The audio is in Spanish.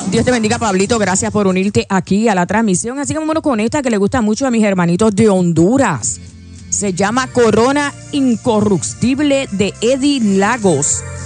Dios te bendiga, Pablito. Gracias por unirte aquí a la transmisión. Así que vámonos con esta que le gusta mucho a mis hermanitos de Honduras. Se llama Corona Incorruptible de Eddie Lagos.